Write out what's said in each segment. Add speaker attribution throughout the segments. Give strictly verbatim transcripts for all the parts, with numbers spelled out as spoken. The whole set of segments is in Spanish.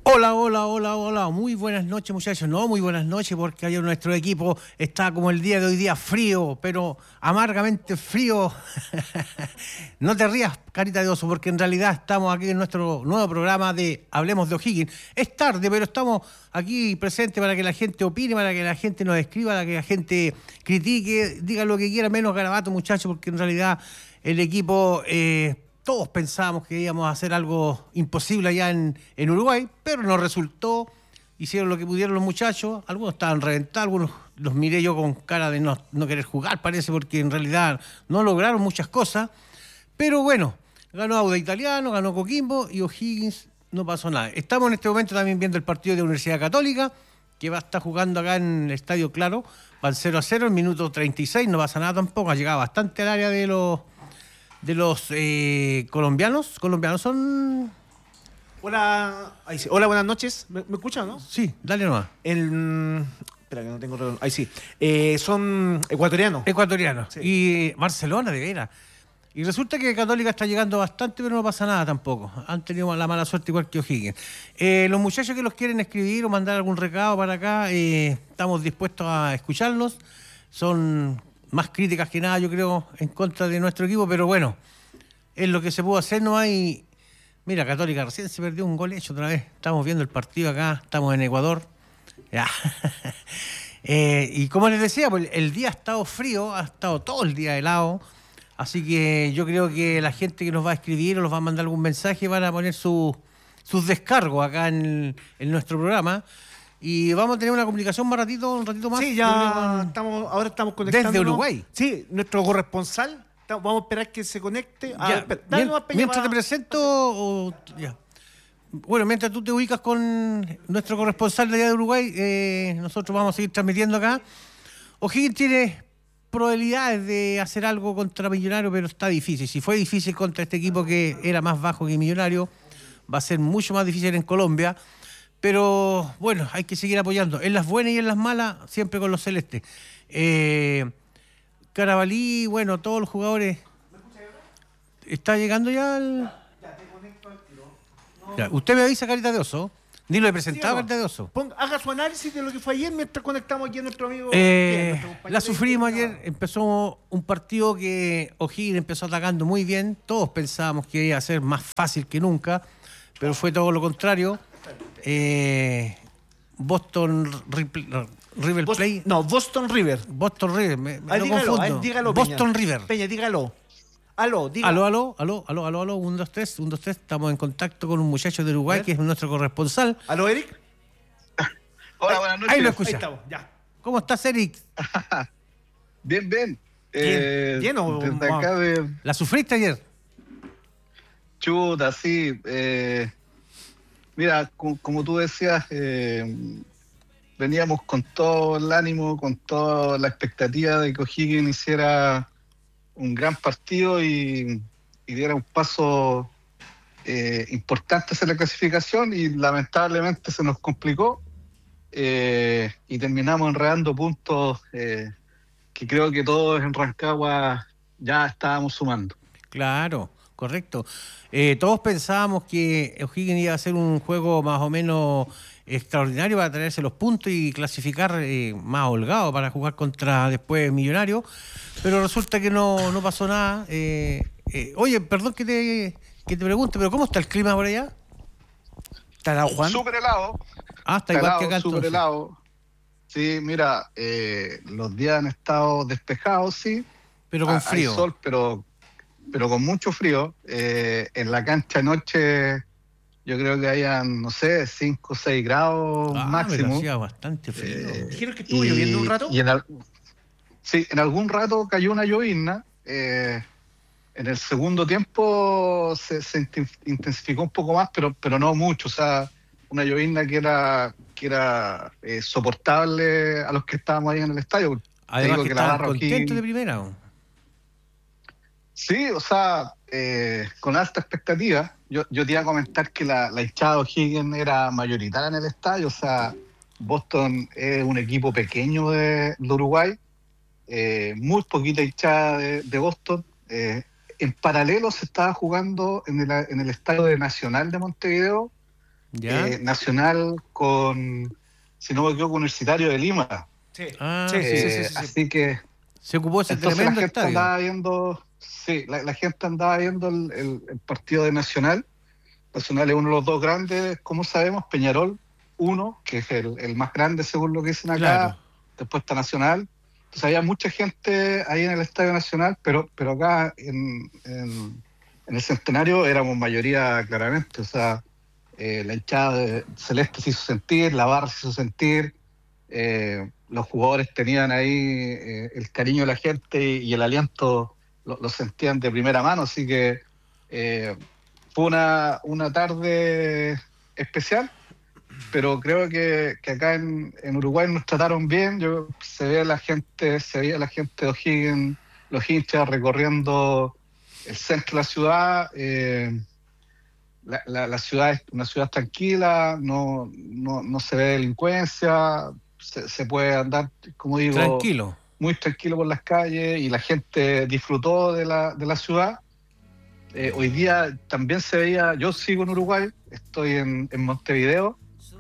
Speaker 1: Hola, hola, hola, hola, muy buenas noches muchachos, no muy buenas noches porque ayer nuestro equipo está como el día de hoy día frío, pero amargamente frío. No te rías, carita de oso, porque en realidad estamos aquí en nuestro nuevo programa de Hablemos de O'Higgins. Es tarde, pero estamos aquí presentes para que la gente opine, para que la gente nos escriba, para que la gente critique, diga lo que quiera, menos garabato muchachos, porque en realidad el equipo... Eh, Todos pensábamos que íbamos a hacer algo imposible allá en, en Uruguay, pero no resultó. Hicieron lo que pudieron los muchachos. Algunos estaban reventados, algunos los miré yo con cara de no, no querer jugar, parece, porque en realidad no lograron muchas cosas. Pero bueno, ganó Auda Italiano, ganó Coquimbo y O'Higgins no pasó nada. Estamos en este momento también viendo el partido de Universidad Católica, que va a estar jugando acá en el Estadio Claro. Van cero a cero, en minuto treinta y seis, no pasa nada tampoco. Ha llegado bastante al área de los... de los eh, colombianos. Colombianos son...
Speaker 2: Hola, ahí sí. Hola, buenas noches. ¿Me, me escuchan, no?
Speaker 1: Sí, dale nomás.
Speaker 2: El... Espera, que no tengo... otro- Ahí sí. Eh, son ecuatorianos.
Speaker 1: Ecuatorianos.
Speaker 2: Sí.
Speaker 1: Y Barcelona, de veras. Y resulta que Católica está llegando bastante, pero no pasa nada tampoco. Han tenido la mala suerte igual que O'Higgins. Eh, los muchachos que los quieren escribir o mandar algún recado para acá, eh, estamos dispuestos a escucharlos. Son... más críticas que nada, yo creo, en contra de nuestro equipo, pero bueno, es lo que se pudo hacer, no hay... Mira, Católica recién se perdió un gol hecho otra vez. Estamos viendo el partido acá, estamos en Ecuador. Ya. eh, y como les decía, pues el día ha estado frío, ha estado todo el día helado, así que yo creo que la gente que nos va a escribir o nos va a mandar algún mensaje van a poner su, sus descargos acá en, en nuestro programa. Y vamos a tener una comunicación más ratito, un ratito más.
Speaker 2: Sí, ya estamos, ahora estamos conectando.
Speaker 1: Desde Uruguay.
Speaker 2: Sí, nuestro corresponsal. Estamos- Vamos a esperar que se conecte. Ah,
Speaker 1: Ya,
Speaker 2: espera, dale
Speaker 1: mien-
Speaker 2: nomás, Peña,
Speaker 1: mientras te
Speaker 2: va-
Speaker 1: presento, o- ya. Bueno, mientras tú te ubicas con nuestro corresponsal de allá de Uruguay, eh, nosotros vamos a seguir transmitiendo acá. O'Higgins tiene probabilidades de hacer algo contra Millonario, pero está difícil. Si fue difícil contra este equipo que era más bajo que Millonario, va a ser mucho más difícil en Colombia. Pero bueno, hay que seguir apoyando. En las buenas y en las malas, siempre con los celestes. Eh, Carabalí, bueno, todos los jugadores. ¿Está llegando ya el...? Ya, usted me avisa, carita de oso. Ni lo he presentado,
Speaker 2: Dígalo.
Speaker 1: carita de oso.
Speaker 2: Ponga- haga su análisis de lo que fue ayer mientras conectamos aquí a nuestro amigo.
Speaker 1: Eh,
Speaker 2: nuestro compañero
Speaker 1: la sufrimos
Speaker 2: de-
Speaker 1: ayer, empezó un partido que O'Higgins empezó atacando muy bien, todos pensábamos que iba a ser más fácil que nunca, pero fue todo lo contrario. Eh, Boston Ripl- River
Speaker 2: Bos-
Speaker 1: Plate,
Speaker 2: No, Boston River.
Speaker 1: Boston River, me, me
Speaker 2: Ah,
Speaker 1: lo
Speaker 2: dígalo,
Speaker 1: confundo.
Speaker 2: ah, dígalo,
Speaker 1: Boston
Speaker 2: Peña.
Speaker 1: River.
Speaker 2: Peña, dígalo. Aló, dígalo.
Speaker 1: Aló, aló, aló, aló, aló, aló, un, dos, tres, un, dos, tres, estamos en contacto con un muchacho de
Speaker 2: A
Speaker 1: Uruguay
Speaker 2: ver.
Speaker 1: que es nuestro corresponsal.
Speaker 2: ¿Aló, Eric?
Speaker 3: Hola, buenas noches.
Speaker 1: Ahí lo
Speaker 2: Ahí
Speaker 1: escucha.
Speaker 2: estamos, ya.
Speaker 1: ¿Cómo estás, Eric?
Speaker 3: Bien, bien. Eh,
Speaker 2: ¿Bien o
Speaker 3: desde
Speaker 2: mal?
Speaker 3: acá de
Speaker 1: ¿La sufriste ayer?
Speaker 3: Chuta, sí. eh, mira, co- como tú decías, eh, veníamos con todo el ánimo, con toda la expectativa de que O'Higgins hiciera un gran partido y, y diera un paso eh, importante hacia la clasificación, y lamentablemente se nos complicó eh, y terminamos enredando puntos eh, que creo que todos en Rancagua ya estábamos sumando.
Speaker 1: Claro, correcto. Eh, todos pensábamos que O'Higgins iba a hacer un juego más o menos extraordinario para traerse los puntos y clasificar eh, más holgado para jugar contra después Millonario, pero resulta que no, no pasó nada. Eh, eh, oye, perdón que te, que te pregunte, pero ¿cómo está el clima por allá?
Speaker 2: ¿Está helado, Juan?
Speaker 3: Súper helado.
Speaker 1: Ah, está igual que acá
Speaker 3: Súper
Speaker 1: entonces.
Speaker 3: helado. Sí, mira, eh, los días han estado despejados, sí.
Speaker 1: Pero con
Speaker 3: Ah,
Speaker 1: frío.
Speaker 3: Hay sol, pero, pero con mucho frío. Eh, en la cancha anoche yo creo que hayan, no sé, cinco o seis grados
Speaker 1: Ah, pero
Speaker 3: máximo.
Speaker 1: hacía bastante frío.
Speaker 3: Eh,
Speaker 2: ¿Dijeron que estuvo lloviendo un rato?
Speaker 3: Y en al- sí, en algún rato cayó una llovizna. eh, en el segundo tiempo se, se inten- intensificó un poco más, pero, pero no mucho. O sea, una llovizna que era, que era eh, soportable a los que estábamos ahí en el estadio.
Speaker 1: Además
Speaker 3: digo
Speaker 1: que
Speaker 3: que la
Speaker 1: estaban
Speaker 3: barra aquí-
Speaker 1: contentos de primera. ¿O?
Speaker 3: Sí, o sea, eh, con alta expectativa. Yo, yo te iba a comentar que la, la hinchada de O'Higgins era mayoritaria en el estadio. O sea, Boston es un equipo pequeño de, de Uruguay, eh, muy poquita hinchada de, de Boston. Eh, en paralelo se estaba jugando en el, en el estadio de Nacional de Montevideo
Speaker 1: ¿Ya?
Speaker 3: eh, Nacional con, si no me equivoco, Universitario de Lima.
Speaker 2: Sí,
Speaker 1: Ah,
Speaker 2: sí, sí, sí, sí,
Speaker 3: Eh,
Speaker 2: sí, sí.
Speaker 3: así que
Speaker 1: Se ocupó ese
Speaker 3: entonces la
Speaker 1: tremendo
Speaker 3: gente
Speaker 1: estadio.
Speaker 3: andaba viendo, sí, la, la gente andaba viendo el, el- el partido de Nacional. Nacional es uno de los dos grandes, como sabemos, Peñarol, uno, que es el, el más grande según lo que dicen
Speaker 1: Claro.
Speaker 3: acá, después está Nacional. Entonces había mucha gente ahí en el Estadio Nacional, pero, pero acá en, en- en el Centenario éramos mayoría claramente, o sea, eh, la hinchada de celeste se hizo sentir, la barra se hizo sentir, eh, los jugadores tenían ahí eh, el cariño de la gente y el aliento lo, lo sentían de primera mano, así que eh, fue una, una tarde especial, pero creo que, que acá en, en Uruguay nos trataron bien. Yo, se ve la gente, se veía la gente de O'Higgins, los hinchas recorriendo el centro de la ciudad. eh, la, la- la ciudad es una ciudad tranquila, no, no, no se ve delincuencia, se, se puede andar, como digo,
Speaker 1: Tranquilo.
Speaker 3: muy tranquilo por las calles y la gente disfrutó de la, de la ciudad. Eh, hoy día también se veía, yo sigo en Uruguay, estoy en, en Montevideo,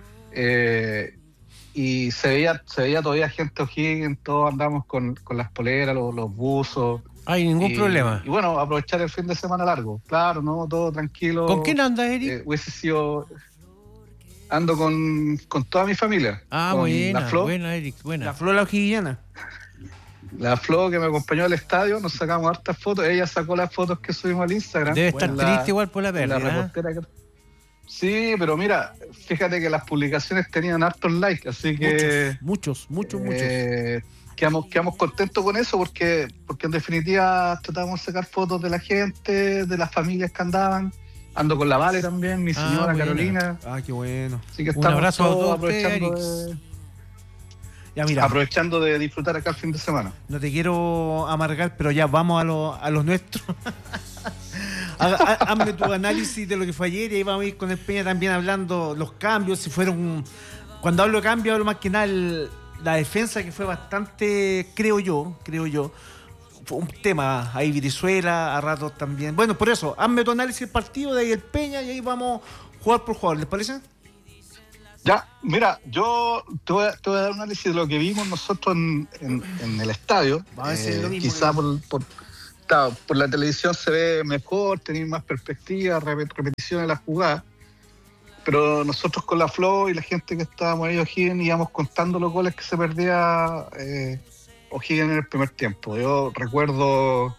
Speaker 3: eh, y se veía, se veía todavía gente O'Higgins, todos andamos con, con las poleras, los, los buzos,
Speaker 1: Hay ningún
Speaker 3: y,
Speaker 1: problema.
Speaker 3: y bueno, aprovechar el fin de semana largo. Claro, ¿no? Todo
Speaker 1: ¿Con
Speaker 3: tranquilo.
Speaker 1: quién andas, Eric?
Speaker 3: Eh, hubiese sido, ando con, con toda mi familia,
Speaker 1: Ah,
Speaker 3: con la
Speaker 1: buena,
Speaker 3: Flo,
Speaker 1: buena, Eric,
Speaker 2: La
Speaker 1: buena.
Speaker 2: flor la hojiguillana.
Speaker 3: la Flo que me acompañó al estadio, nos sacamos hartas fotos, ella sacó las fotos que subimos al Instagram.
Speaker 1: Debe estar
Speaker 3: en la-
Speaker 1: triste igual por la
Speaker 3: en la
Speaker 1: pérdida. ¿eh?
Speaker 3: reportera que- Sí, pero mira, fíjate que las publicaciones tenían hartos likes, así que
Speaker 2: Muchos, muchos, muchos,
Speaker 3: eh, quedamos, quedamos contentos con eso porque, porque en definitiva tratamos de sacar fotos de la gente, de las familias que andaban. Ando con la Vale también, mi
Speaker 1: Ah,
Speaker 3: señora
Speaker 1: buena.
Speaker 3: Carolina.
Speaker 2: muchos. Ah, qué bueno.
Speaker 3: Así que
Speaker 1: Un
Speaker 3: estamos
Speaker 1: abrazo a
Speaker 3: todos
Speaker 1: todos ustedes,
Speaker 3: aprovechando,
Speaker 1: Eric.
Speaker 3: de,
Speaker 2: Ya, mira,
Speaker 3: aprovechando de disfrutar acá el fin de semana.
Speaker 2: no te quiero amargar, pero ya vamos a lo, a los nuestros. Haga- ha- Hazme tu análisis de lo que fue ayer y ahí vamos a ir con el Peña también hablando los cambios, si fueron... Cuando hablo de cambio, hablo más que nada el- la defensa, que fue bastante, creo yo, creo yo, fue un tema, ahí Virizuela, a ratos también. Bueno, por eso, hazme tu análisis del partido, de ahí el Peña y ahí vamos jugador por jugador, ¿les parece?
Speaker 3: Ya, mira, yo te voy a, te voy a dar un análisis de lo que vimos nosotros en, en- en el estadio.
Speaker 2: Vamos a ver si es lo mismo
Speaker 3: Quizá
Speaker 2: que-
Speaker 3: por, por, claro, por la televisión se ve mejor, tenéis más perspectiva, repet- repetición de la jugada. Pero nosotros con la Flo y la gente que estábamos ahí, O'Higgins, íbamos contando los goles que se perdía eh, O'Higgins en el primer tiempo. Yo recuerdo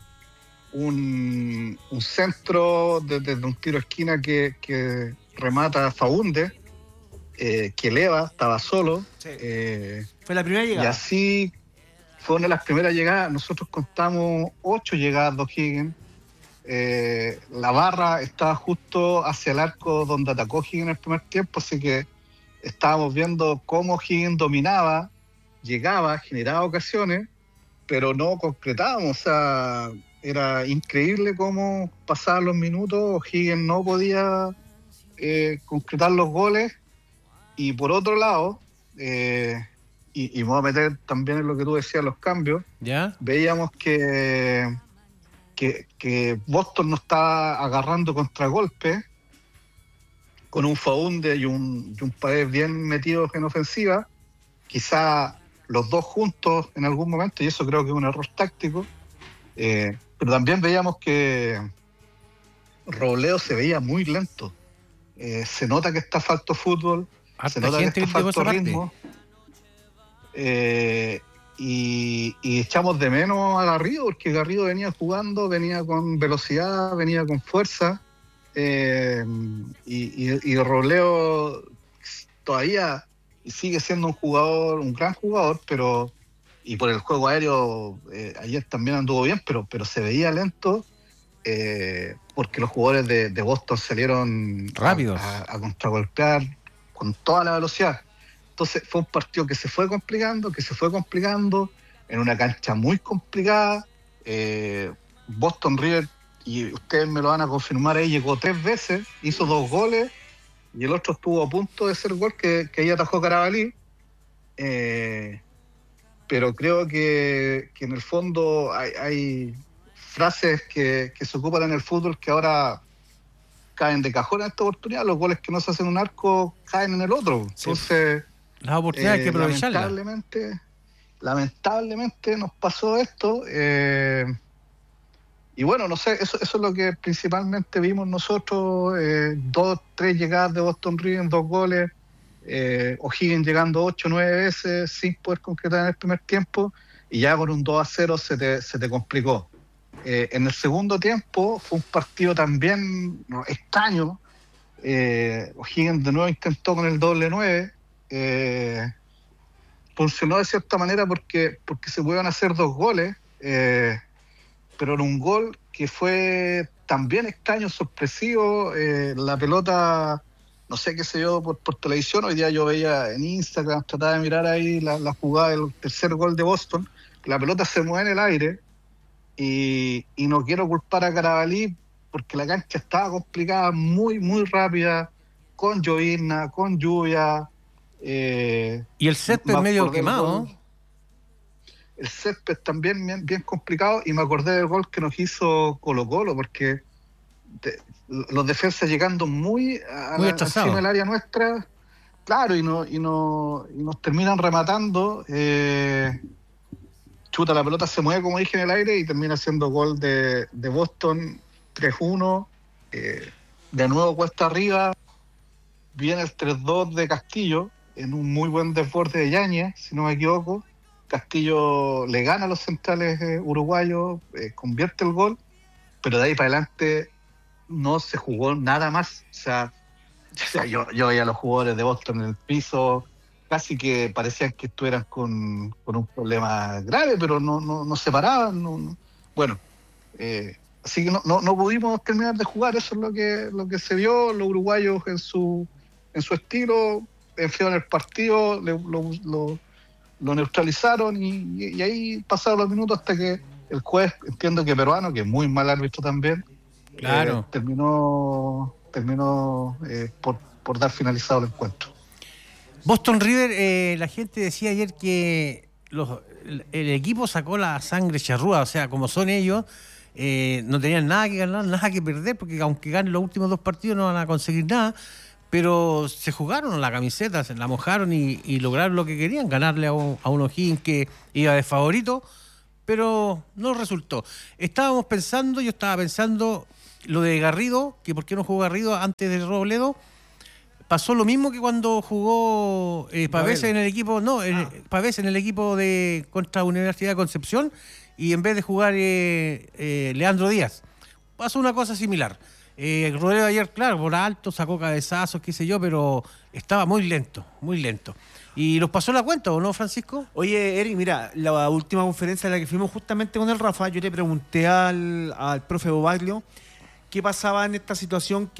Speaker 3: un, un centro desde un tiro de esquina que, que remata Faúnde, eh, que eleva, estaba solo.
Speaker 2: Sí.
Speaker 3: eh,
Speaker 2: Fue la primera
Speaker 3: y
Speaker 2: llegada.
Speaker 3: así fue una de las primeras llegadas. Nosotros contamos ocho llegadas de O'Higgins. Eh, la barra estaba justo hacia el arco donde atacó O'Higgins en el primer tiempo, así que estábamos viendo cómo O'Higgins dominaba, llegaba, generaba ocasiones, pero no concretábamos. O sea, era increíble cómo pasaban los minutos, O'Higgins no podía eh, concretar los goles. Y por otro lado, eh, y, y me voy a meter también en lo que tú decías, los cambios,
Speaker 1: ¿Ya?
Speaker 3: veíamos que, que, que Boston no estaba agarrando contragolpe con un Faúnde y un, y un Paredes bien metidos en ofensiva, quizá los dos juntos en algún momento, y eso creo que es un error táctico, eh, pero también veíamos que Robledo se veía muy lento. Eh, se nota que está falto fútbol, se
Speaker 1: Harta
Speaker 3: nota que
Speaker 1: gente
Speaker 3: está
Speaker 1: criticó esa
Speaker 3: falto
Speaker 1: parte.
Speaker 3: ritmo. Eh, y, y echamos de menos a Garrido, porque Garrido venía jugando, venía con velocidad, venía con fuerza, eh, y, y, y Robledo todavía sigue siendo un jugador, un gran jugador, pero y por el juego aéreo eh, ayer también anduvo bien, pero, pero se veía lento, eh, porque los jugadores de, de Boston salieron
Speaker 1: Rápidos.
Speaker 3: a, a, a contragolpear con toda la velocidad. Entonces fue un partido que se fue complicando, que se fue complicando, en una cancha muy complicada. Eh, Boston River, y ustedes me lo van a confirmar, ahí llegó tres veces, hizo dos goles, y el otro estuvo a punto de ser gol, que, que ahí atajó Carabalí. Eh, pero creo que, que en el fondo hay, hay frases que, que se ocupan en el fútbol que ahora caen de cajón en esta oportunidad, los goles que no se hacen en un arco caen en el otro. Entonces,
Speaker 1: las oportunidades hay que aprovecharlas.
Speaker 3: Lamentablemente, lamentablemente nos pasó esto. Eh, y bueno, no sé, eso, eso es lo que principalmente vimos nosotros. Eh, dos, tres llegadas de Boston River, dos goles. Eh, O'Higgins llegando ocho, nueve veces sin poder concretar en el primer tiempo. Y ya con un dos a cero se te, se te complicó. Eh, en el segundo tiempo fue un partido también no, extraño. Eh, O'Higgins de nuevo intentó con el doble nueve. Eh, funcionó de cierta manera porque, porque se pudieron hacer dos goles, eh, pero en un gol que fue también extraño, sorpresivo. Eh, la pelota, no sé qué sé yo, por, por televisión, hoy día yo veía en Instagram, trataba de mirar ahí la, la jugada del tercer gol de Boston, la pelota se mueve en el aire. Y, y no quiero culpar a Carabalí porque la cancha estaba complicada, muy, muy rápida, con llovizna, con lluvia. Eh,
Speaker 1: y el césped medio quemado.
Speaker 3: El, el césped también bien, bien complicado, y me acordé del gol que nos hizo Colo Colo, porque de, los defensas llegando muy, a
Speaker 1: muy
Speaker 3: la, encima del área nuestra, claro, y, no, y, no, y nos terminan rematando. Eh, Chuta, la pelota se mueve, como dije, en el aire y termina siendo gol de, de Boston, tres uno. Eh, de nuevo cuesta arriba. Viene el tres dos de Castillo, en un muy buen desborde de Yáñez, si no me equivoco. Castillo le gana a los centrales eh, uruguayos, eh, convierte el gol, pero de ahí para adelante no se jugó nada más. O sea, o sea yo, yo veía a los jugadores de Boston en el piso, casi que parecían que estuvieran con, con un problema grave, pero no, no, no se paraban. No, no. Bueno, eh, así que no, no, no pudimos terminar de jugar. Eso es lo que, lo que se vio. Los uruguayos en su, en su estilo enfriaron el partido, le, lo, lo, lo neutralizaron y, y ahí pasaron los minutos hasta que el juez, entiendo que peruano, que es muy mal árbitro también,
Speaker 1: claro.
Speaker 3: eh, terminó, terminó eh, por, por dar finalizado el encuentro.
Speaker 1: Boston River, eh, la gente decía ayer que los, el, el equipo sacó la sangre charrúa, o sea, como son ellos, eh, no tenían nada que ganar, nada que perder, porque aunque ganen los últimos dos partidos no van a conseguir nada, pero se jugaron la camiseta, se la mojaron y, y lograron lo que querían, ganarle a un, a un O'Higgins que iba de favorito, pero no resultó. Estábamos pensando, yo estaba pensando lo de Garrido, que por qué no jugó Garrido antes de Robledo. Pasó lo mismo que cuando jugó eh, Pavés en el equipo, no, el, ah. Pavés en el equipo de contra Universidad de Concepción, y en vez de jugar eh, eh, Leandro Díaz. Pasó una cosa similar. Eh, Rodrigo ayer, claro, por alto, sacó cabezazos, qué sé yo, pero estaba muy lento, muy lento. ¿Y los pasó la cuenta o no, Francisco?
Speaker 2: Oye, Eric, mira, la última conferencia en la que fuimos justamente con el Rafa, yo le pregunté al, al profe Bobaglio qué pasaba en esta situación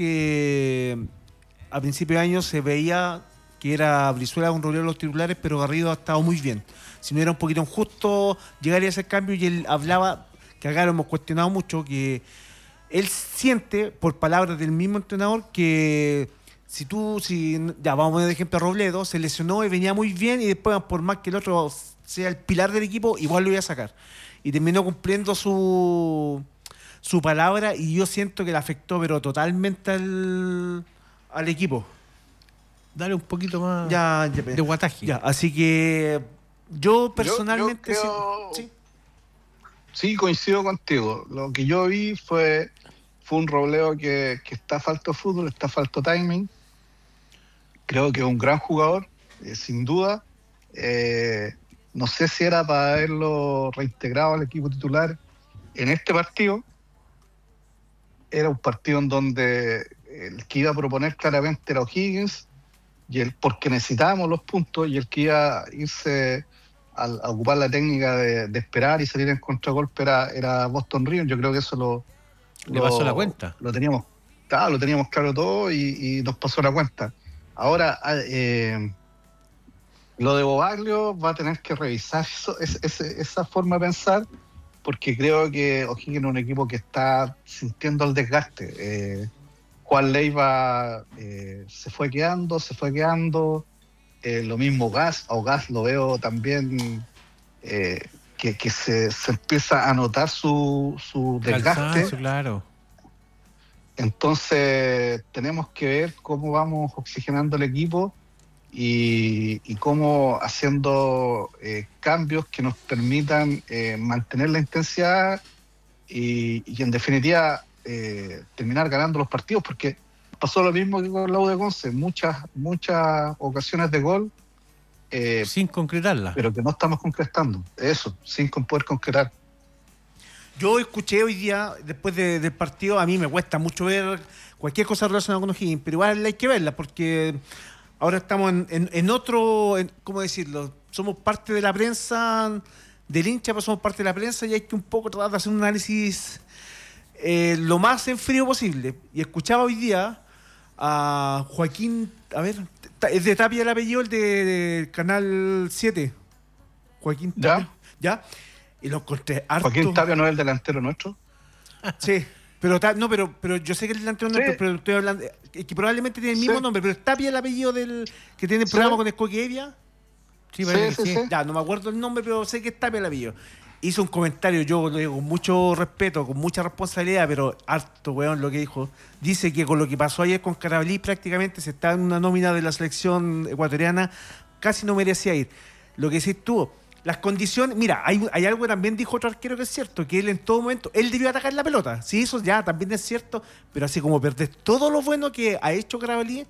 Speaker 2: que a principio de año se veía que era Brizuela con Robledo los titulares, pero Garrido ha estado muy bien. Si no era un poquito injusto llegar a ese cambio, y él hablaba, que acá lo hemos cuestionado mucho, que él siente, por palabras del mismo entrenador, que si tú, si ya vamos a poner de ejemplo a Robledo, se lesionó y venía muy bien, y después, por más que el otro sea el pilar del equipo, igual lo iba a sacar. Y terminó cumpliendo su, su palabra, y yo siento que le afectó, pero totalmente al... al equipo.
Speaker 1: Dale un poquito más
Speaker 2: ya, ya,
Speaker 1: de guataje.
Speaker 2: Ya, así que yo personalmente...
Speaker 3: Yo, yo creo...
Speaker 2: sí,
Speaker 3: sí, coincido contigo. Lo que yo vi fue, fue un Robledo que, que está falto de fútbol, está falto timing. Creo que es un gran jugador, eh, sin duda. Eh, no sé si era para haberlo reintegrado al equipo titular en este partido. Era un partido en donde el que iba a proponer claramente era O'Higgins, y el, porque necesitábamos los puntos, y el que iba a irse a, a ocupar la técnica de, de esperar y salir en contragolpe era, era Boston River. Yo creo que eso lo,
Speaker 1: le
Speaker 3: lo,
Speaker 1: pasó la cuenta.
Speaker 3: Lo teníamos, claro, lo teníamos claro todo, y, y nos pasó la cuenta. Ahora, eh, lo de Bobaglio va a tener que revisar eso, es, es, esa forma de pensar, porque creo que O'Higgins es un equipo que está sintiendo el desgaste. Eh, Juan Leiva eh, se fue quedando, se fue quedando. Eh, lo mismo Gas, o Gas lo veo también eh, que, que se, se empieza a notar su, su desgaste.
Speaker 1: Calzazo, claro.
Speaker 3: entonces tenemos que ver cómo vamos oxigenando el equipo y, y cómo haciendo eh, cambios que nos permitan eh, mantener la intensidad y, y en definitiva eh, terminar ganando los partidos, porque pasó lo mismo que con la U de Conce, muchas, muchas ocasiones de gol. Eh,
Speaker 1: sin concretarla.
Speaker 3: Pero que no estamos concretando, eso, sin poder concretar.
Speaker 2: Yo escuché hoy día, después de, del partido, a mí me cuesta mucho ver cualquier cosa relacionada con O'Higgins, pero igual hay que verla, porque ahora estamos en, en, en otro, en, ¿cómo decirlo? Somos parte de la prensa, del hincha, pero somos parte de la prensa y hay que un poco tratar de hacer un análisis eh, lo más en frío posible. Y escuchaba hoy día a Joaquín, a ver, es de Tapia el apellido, el de, de Canal siete. Joaquín Tapia. ¿Ya? Y lo encontré harto.
Speaker 3: Joaquín Tapia no es el delantero nuestro.
Speaker 2: Sí, pero no, pero, pero yo sé que el delantero
Speaker 3: sí.
Speaker 2: nuestro, pero estoy hablando, es que probablemente tiene el mismo sí. nombre, pero es Tapia el apellido del que tiene el
Speaker 3: sí.
Speaker 2: programa con Escoque Evia.
Speaker 3: Sí, sí, sí, sí.
Speaker 2: Ya, no me acuerdo el nombre, pero sé que es Tapia el apellido. Hizo un comentario, yo lo digo con mucho respeto, con mucha responsabilidad, pero harto, weón, lo que dijo. Dice que con lo que pasó ayer con Carabalí, prácticamente se está en una nómina de la selección ecuatoriana, casi no merecía ir. Lo que decís tú, las condiciones, mira, hay, hay algo que también dijo otro arquero que es cierto, que él en todo momento, él debió atacar la pelota. Sí, eso ya también es cierto, pero así como perdés todo lo bueno que ha hecho Carabalí,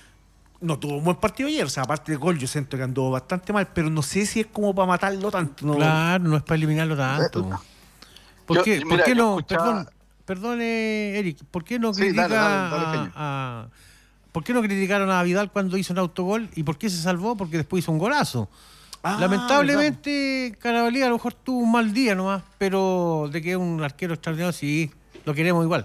Speaker 2: no tuvo un buen partido ayer, o sea, aparte del gol yo siento que anduvo bastante mal, pero no sé si es como para matarlo tanto. ¿No?
Speaker 1: Claro, no es para eliminarlo tanto. ¿Por
Speaker 3: yo,
Speaker 1: qué,
Speaker 3: mira,
Speaker 1: ¿por qué no?
Speaker 3: Escuchaba...
Speaker 1: Perdón, perdone, Eric, ¿por qué no
Speaker 3: sí,
Speaker 1: critica
Speaker 3: dale, dale, dale,
Speaker 1: a, a, ¿por qué no criticaron a Vidal cuando hizo un autogol y por qué se salvó? Porque después hizo un golazo. Ah, lamentablemente Carabalí a lo mejor tuvo un mal día nomás, pero de que es un arquero extraordinario, sí, lo queremos igual.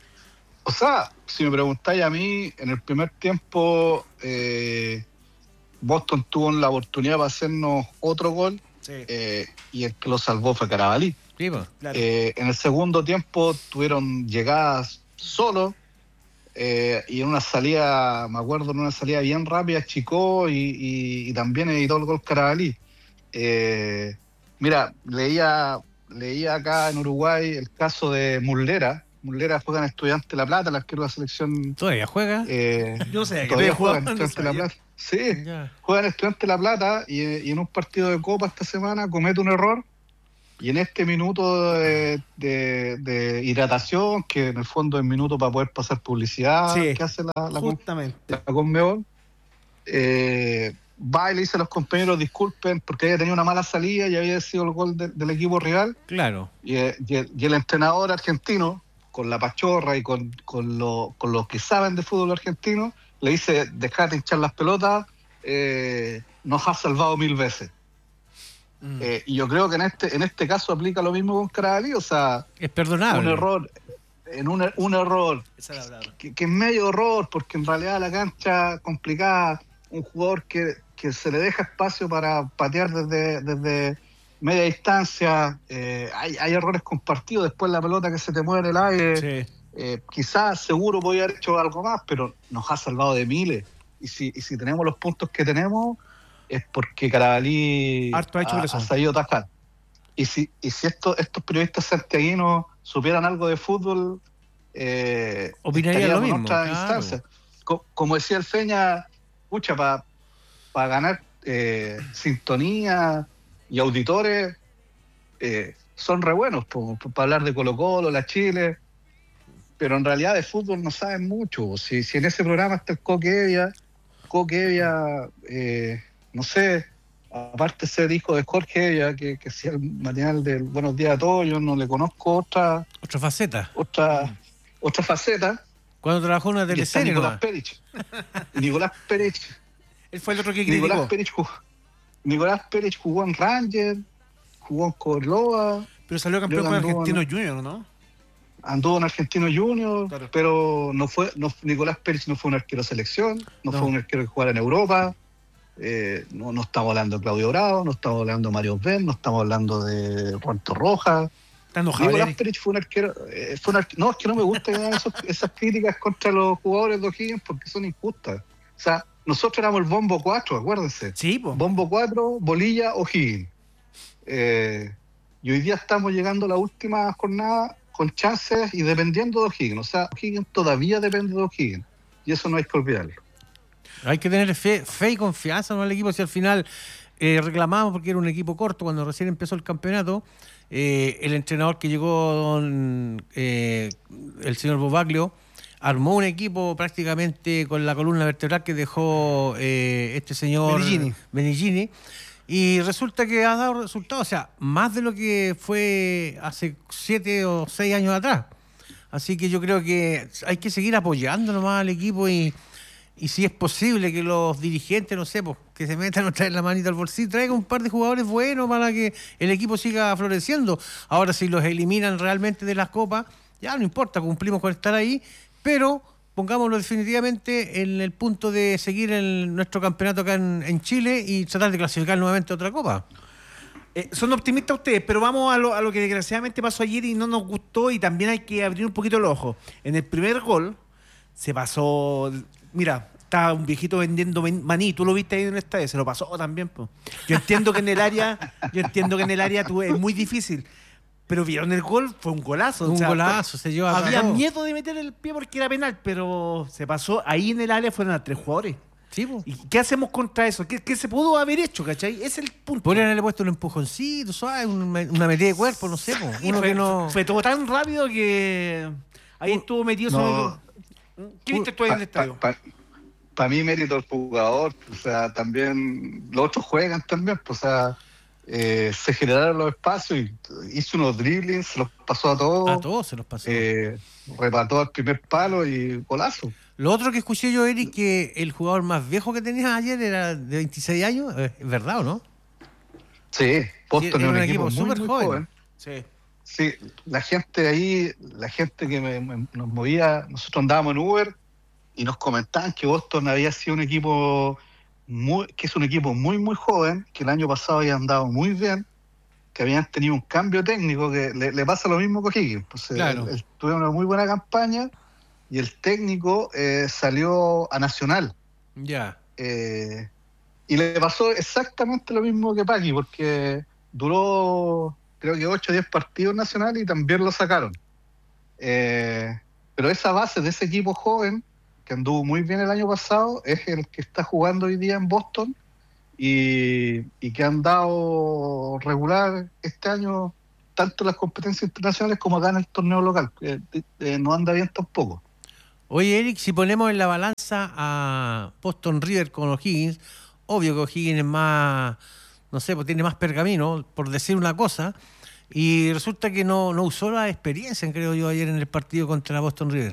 Speaker 3: O sea, si me preguntáis a mí, en el primer tiempo eh, Boston tuvo la oportunidad para hacernos otro gol, sí. eh, y el que lo salvó fue Carabalí.
Speaker 1: Sí, pues,
Speaker 3: claro. eh, en el segundo tiempo tuvieron llegadas solo, eh, y en una salida, me acuerdo, en una salida bien rápida, Chicó y, y, y también editó el gol Carabalí. Eh, mira, leía, leía acá en Uruguay el caso de Muslera. Muslera juega en Estudiantes de La Plata, el arquero de la selección.
Speaker 1: ¿Todavía juega?
Speaker 3: Eh,
Speaker 2: Yo sé que
Speaker 3: todavía juega
Speaker 2: en
Speaker 3: Estudiantes de La Plata. Sí,
Speaker 1: ya.
Speaker 3: Juega en Estudiantes de La Plata y, y en un partido de Copa esta semana comete un error. Y en este minuto de, de, de hidratación, que en el fondo es minuto para poder pasar publicidad,
Speaker 2: sí,
Speaker 3: que hace la, la,
Speaker 2: justamente.
Speaker 3: la Conmebol, eh, va y le dice a los compañeros disculpen porque había tenido una mala salida y había sido el gol de, del equipo rival.
Speaker 1: Claro.
Speaker 3: Y, y, el, y el entrenador argentino, con la pachorra y con, con, lo, con los que saben de fútbol argentino, le dice, dejate hinchar las pelotas, eh, nos has salvado mil veces. Mm. Eh, y yo creo que en este en este caso aplica lo mismo con Carabalí, o sea,
Speaker 1: es perdonable.
Speaker 3: Un error, en un, un error, que, que es medio error, porque en realidad la cancha complicada, un jugador que, que se le deja espacio para patear desde, desde media distancia, eh, hay, hay errores compartidos, después la pelota que se te mueve en el aire, sí. eh, quizás seguro podía haber hecho algo más, pero nos ha salvado de miles, y si, y si tenemos los puntos que tenemos, es porque Carabalí ha, ha, ha sabido atajar. Y si, y si esto, estos periodistas santiaguinos supieran algo de fútbol, eh,
Speaker 1: opinarían lo mismo.
Speaker 3: En otra
Speaker 1: claro.
Speaker 3: instancia. Co- como decía el Feña, pucha, para pa ganar eh, sintonía y auditores, eh, son re buenos para hablar de Colo-Colo, la Chile, pero en realidad de fútbol no saben mucho. Si, si en ese programa está el Coque Evia, Coque Evia, eh, no sé, aparte de ser hijo de Jorge Evia, que, que hacía el matinal del Buenos Días a Todos, yo no le conozco otra
Speaker 1: otra faceta.
Speaker 3: Otra, mm. otra faceta.
Speaker 1: Cuando trabajó en una teleserie.
Speaker 3: Nicolás Perich. Nicolás Perich.
Speaker 2: Él fue el otro que criticó.
Speaker 3: Nicolás Perich jugó, Nicolás Perich jugó en Ranger, jugó en Corloa.
Speaker 2: Pero salió campeón con Argentino Junior, ¿no?
Speaker 3: Anduvo en Argentino Junior, claro. Pero no fue, no, Nicolás Perich no fue un arquero de selección, no, no fue un arquero que jugara en Europa. Eh, no, no estamos hablando de Claudio Bravo, no estamos hablando de Mario Ben, no estamos hablando de Juan Torroja. Nicolás Perich fue un arquero, eh, fue un arquero. No, es que no me gustan esos, esas críticas contra los jugadores de O'Higgins porque son injustas. O sea, nosotros éramos el Bombo cuatro, acuérdense.
Speaker 2: Sí, po.
Speaker 3: Bombo cuatro, Bolilla, O'Higgins. Eh, y hoy día estamos llegando a la última jornada con chances y dependiendo de O'Higgins. O sea, O'Higgins todavía depende de O'Higgins. Y eso no hay que olvidarlo.
Speaker 1: Hay que tener fe, fe y confianza en el equipo. Si al final eh, reclamamos porque era un equipo corto cuando recién empezó el campeonato, eh, el entrenador que llegó, don, eh, el señor Bobaglio, armó un equipo prácticamente con la columna vertebral que dejó eh, este señor
Speaker 2: Benigini.
Speaker 1: Benigini. Y resulta que ha dado resultados, o sea, más de lo que fue hace siete o seis años atrás. Así que yo creo que hay que seguir apoyando nomás al equipo y, y si es posible que los dirigentes, no sé, pues, que se metan otra vez la manita al bolsillo, traigan un par de jugadores buenos para que el equipo siga floreciendo. Ahora, si los eliminan realmente de las copas, ya no importa, cumplimos con estar ahí, pero pongámoslo definitivamente en el punto de seguir en nuestro campeonato acá en, en Chile y tratar de clasificar nuevamente a otra copa.
Speaker 2: Eh, son optimistas ustedes, pero vamos a lo, a lo que desgraciadamente pasó ayer y no nos gustó, y también hay que abrir un poquito los ojos. En el primer gol se pasó, mira, estaba un viejito vendiendo maní, tú lo viste ahí en el estadio, se lo pasó también. Po. Yo entiendo que en el área, yo entiendo que en el área tú, es muy difícil. Pero vieron el gol, fue un golazo.
Speaker 1: Un
Speaker 2: o sea,
Speaker 1: golazo, se lleva.
Speaker 2: Había
Speaker 1: todo.
Speaker 2: miedo de meter el pie porque era penal, pero se pasó. Ahí en el área fueron a tres jugadores.
Speaker 1: Sí, po.
Speaker 2: ¿Y qué hacemos contra eso? ¿Qué, qué se pudo haber hecho, cachai? Ese es el punto.
Speaker 1: Podrían haberle puesto un empujoncito, ¿sabes? Una, una metida de cuerpo, no sé, po.
Speaker 2: Sí,
Speaker 1: Uno
Speaker 2: fue,
Speaker 1: que no.
Speaker 2: fue todo tan rápido que ahí estuvo metido.
Speaker 3: No.
Speaker 2: Sobre... ¿Qué viste tú ahí en el estadio?
Speaker 3: Para pa, pa mí mérito el jugador, o sea, también los otros juegan también, pues, o sea, eh, se generaron los espacios y hizo unos driblings, se los pasó a todos.
Speaker 1: A todos se los pasó.
Speaker 3: Eh, remató al primer palo y golazo.
Speaker 1: Lo otro que escuché yo, Eric, que el jugador más viejo que tenías ayer era de veintiséis años, ¿es verdad o no?
Speaker 3: Sí, Boston
Speaker 1: Sí,
Speaker 3: es un
Speaker 1: un
Speaker 3: equipo,
Speaker 1: equipo
Speaker 3: muy,
Speaker 1: súper
Speaker 3: muy
Speaker 1: joven.
Speaker 3: joven.
Speaker 2: Sí.
Speaker 3: Sí, la gente ahí, la gente que me, me, nos movía, nosotros andábamos en Uber y nos comentaban que Boston había sido un equipo, muy, que es un equipo muy, muy joven, que el año pasado había andado muy bien, que habían tenido un cambio técnico, que le, le pasa lo mismo que O'Higgins. Pues,
Speaker 1: claro.
Speaker 3: él, él tuvo una muy buena campaña y el técnico eh, salió a Nacional.
Speaker 1: Ya.
Speaker 3: Eh, y le pasó exactamente lo mismo que Paqui, porque duró creo que ocho o diez partidos Nacional y también lo sacaron. Eh, pero esa base de ese equipo joven, que anduvo muy bien el año pasado, es el que está jugando hoy día en Boston y, y que han dado regular este año tanto en las competencias internacionales como acá en el torneo local. Eh, eh, no anda bien tampoco.
Speaker 1: Oye, Eric, si ponemos en la balanza a Boston River con O'Higgins, obvio que O'Higgins es más, no sé, pues tiene más pergamino, por decir una cosa, y resulta que no, no usó la experiencia, creo yo, ayer en el partido contra Boston River.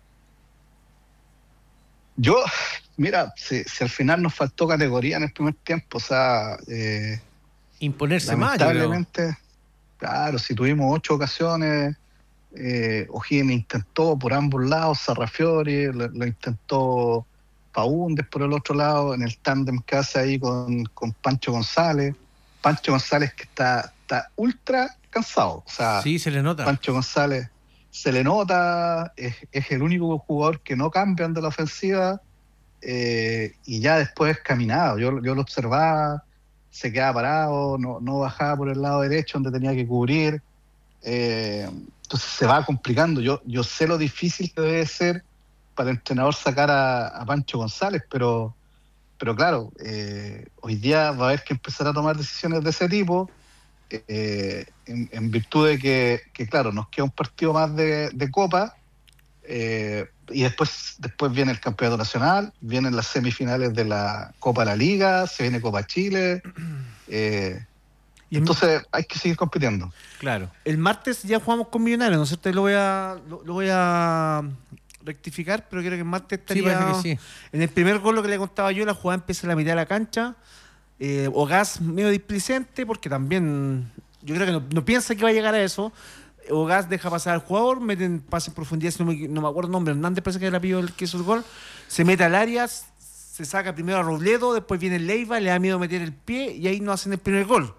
Speaker 3: Yo, mira, si, si al final nos faltó categoría en el primer tiempo, o sea... Eh,
Speaker 1: Imponerse más, yo creo.
Speaker 3: lamentablemente, claro, si tuvimos ocho ocasiones... Eh, O'Higgins intentó por ambos lados, Sarrafiori lo, lo intentó Faúndez por el otro lado, en el tándem que hace ahí con, con Pancho González. Pancho González que está, está ultra cansado. O sea,
Speaker 1: sí, se le nota.
Speaker 3: Pancho González se le nota, es, es el único jugador que no cambian de la ofensiva eh, y ya después caminaba. Yo, yo lo observaba, se quedaba parado, no, no bajaba por el lado derecho donde tenía que cubrir. Eh, entonces se va complicando. Yo, yo sé lo difícil que debe ser para el entrenador sacar a, a Pancho González, pero, pero claro, eh, hoy día va a haber que empezar a tomar decisiones de ese tipo, eh, en, en virtud de que, que, claro, nos queda un partido más de, de Copa, eh, y después, después viene el Campeonato Nacional, vienen las semifinales de la Copa de la Liga, se viene Copa Chile, eh, y entonces hay que seguir compitiendo.
Speaker 2: Claro. El martes ya jugamos con Millonarios, ¿no es cierto? Lo voy a, lo, lo voy a rectificar, pero creo que el martes estaría...
Speaker 1: Sí, parece que sí.
Speaker 2: En el primer gol, lo que le contaba yo, la jugada empieza a la mitad de la cancha. Eh, Ogaz medio displicente, porque también yo creo que no, no piensa que va a llegar a eso. Ogaz deja pasar al jugador, meten pase en profundidad, si no me, no me acuerdo el nombre, Hernández parece que era el que hizo el gol. Se mete al área, se saca primero a Robledo, después viene Leiva, le da miedo meter el pie y ahí no hacen el primer gol.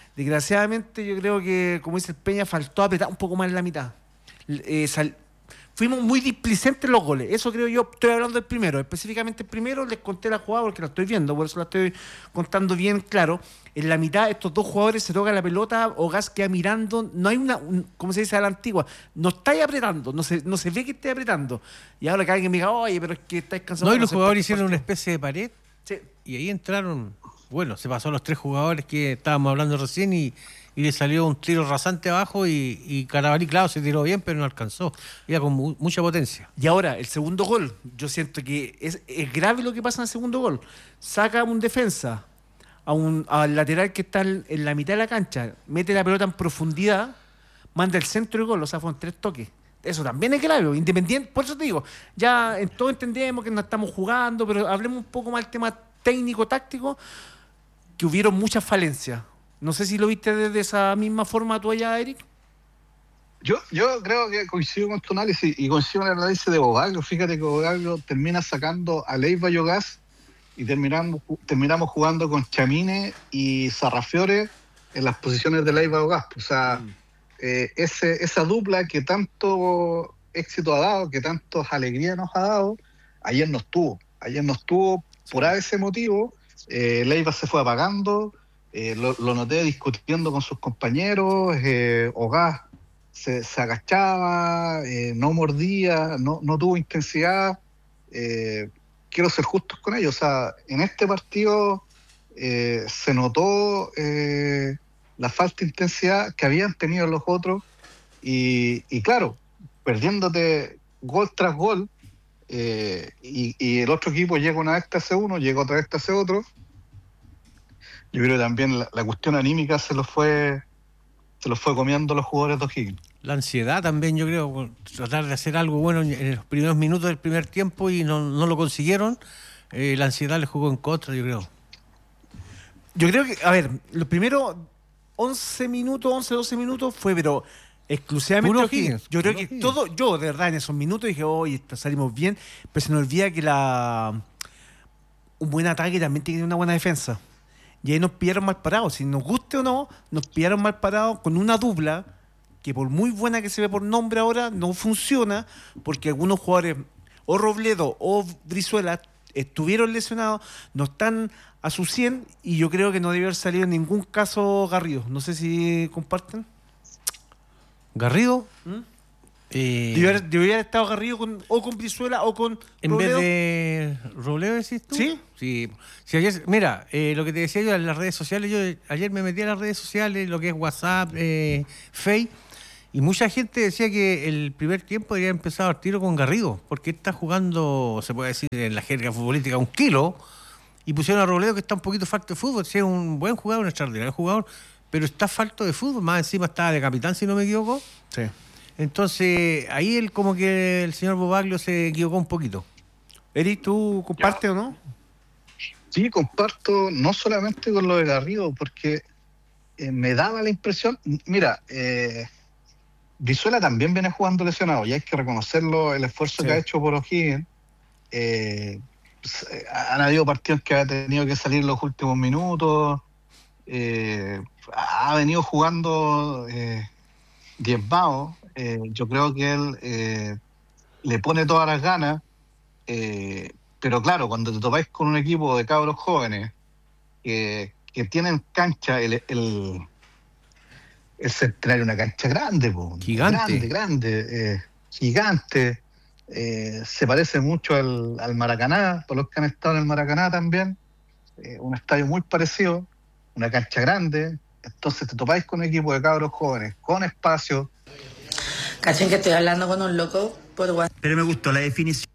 Speaker 2: Desgraciadamente yo creo que, como dice el Peña, faltó apretar un poco más en la mitad. Eh, sal, fuimos muy displicentes en los goles. Eso creo yo. Estoy hablando del primero. Específicamente el primero, les conté la jugada porque la estoy viendo, por eso la estoy contando bien claro. En la mitad, estos dos jugadores se tocan la pelota, Ogás queda mirando. No hay una, un, como se dice a la antigua, no estáis apretando, no se, no se ve que esté apretando. Y ahora que alguien me diga, oye, pero es que estáis cansados.
Speaker 1: No, y los jugadores hicieron una especie de pared.
Speaker 2: Sí.
Speaker 1: Y ahí entraron, bueno, se pasó a los tres jugadores que estábamos hablando recién y, y le salió un tiro rasante abajo y, y Carabalí, claro, se tiró bien, pero no alcanzó. Iba con mu- mucha potencia.
Speaker 2: Y ahora, el segundo gol, yo siento que es, es grave lo que pasa en el segundo gol. Saca un defensa a un al lateral que está en, en la mitad de la cancha, mete la pelota en profundidad, manda el centro y gol, o sea, fueron tres toques. Eso también es grave, independiente, por eso te digo, ya en todo entendemos que no estamos jugando, pero hablemos un poco más del tema técnico, táctico, que hubieron muchas falencias. No sé si lo viste de, de esa misma forma tú allá, Eric.
Speaker 3: Yo, yo creo que coincido con tu análisis y coincido con el análisis de Bogaglio. Fíjate que Bogaglio termina sacando a Leiva y Ogás y terminamos, terminamos jugando con Chamine y Sarrafiore en las posiciones de Leiva y Ogás. O sea, mm. eh, ese, esa dupla que tanto éxito ha dado, que tantas alegrías nos ha dado, ayer no estuvo. Ayer no estuvo por ese motivo. Eh, Leiva se fue apagando. Eh, lo, lo noté discutiendo con sus compañeros, eh, Ogás se, se agachaba, eh, no mordía, no, no tuvo intensidad. Eh, quiero ser justos con ellos, o sea, en este partido eh, se notó eh, la falta de intensidad que habían tenido los otros y, y claro, perdiéndote gol tras gol eh, y, y el otro equipo llega una vez te hace uno, llega otra vez te hace otro. Yo creo que también la, la cuestión anímica se lo fue se lo fue comiendo los jugadores de O'Higgins.
Speaker 1: La ansiedad también, yo creo, tratar de hacer algo bueno en los primeros minutos del primer tiempo y no, no lo consiguieron. Eh, la ansiedad les jugó en contra, yo creo.
Speaker 2: Yo creo que, a ver, los primeros once minutos, once, doce minutos fue, pero exclusivamente
Speaker 1: Puro
Speaker 2: O'Higgins.
Speaker 1: O'Higgins,
Speaker 2: Yo creo
Speaker 1: puro
Speaker 2: que
Speaker 1: O'Higgins.
Speaker 2: todo, yo de verdad en esos minutos dije, oye, salimos bien, pero se nos olvida que la un buen ataque también tiene una buena defensa. Y ahí nos pillaron mal parados. Si nos guste o no, nos pillaron mal parados con una dupla que por muy buena que se ve por nombre ahora, no funciona porque algunos jugadores, o Robledo o Brizuela, estuvieron lesionados, no están a su cien y yo creo que no debe haber salido en ningún caso Garrido. No sé si comparten.
Speaker 1: Garrido,
Speaker 2: ¿Mm?
Speaker 1: eh,
Speaker 2: Debió haber, debió haber estado Garrido con, o con Brizuela o con
Speaker 1: en
Speaker 2: Robledo.
Speaker 1: vez de Robledo, decís tú.
Speaker 2: ¿Sí?
Speaker 1: Sí. Sí, ayer, mira, eh, lo que te decía yo en las redes sociales, yo ayer me metí a las redes sociales, lo que es WhatsApp, eh, Face, y mucha gente decía que el primer tiempo debería empezar al tiro con Garrido, porque está jugando, se puede decir en la jerga futbolística, un kilo, y pusieron a Robledo que está un poquito falto de fútbol, sí, es un buen jugador, un extraordinario jugador, pero está falto de fútbol, más encima está de capitán, si no me equivoco.
Speaker 2: Sí.
Speaker 1: Entonces, ahí él como que el señor Bobaglio se equivocó un poquito.
Speaker 2: Eric, ¿tú compartes o no?
Speaker 3: Sí, comparto no solamente con lo de Garrido, porque eh, me daba la impresión, mira, eh, Brizuela también viene jugando lesionado y hay que reconocerlo, el esfuerzo
Speaker 2: Sí.
Speaker 3: que ha hecho por O'Higgins. Eh, pues, eh, han habido partidos que ha tenido que salir los últimos minutos, eh, ha venido jugando eh, diezmado. Eh, yo creo que él eh, le pone todas las ganas, eh, pero claro, cuando te topáis con un equipo de cabros jóvenes que, que tienen cancha, el, el, el Centenario, una cancha grande, po,
Speaker 1: Gigante.
Speaker 3: grande, grande, eh, gigante, eh, se parece mucho al, al Maracaná, por los que han estado en el Maracaná también, eh, un estadio muy parecido, una cancha grande, entonces te topáis con un equipo de cabros jóvenes, con espacio.
Speaker 4: Cachen que estoy hablando con un loco por WhatsApp.
Speaker 5: Pero me gustó la definición.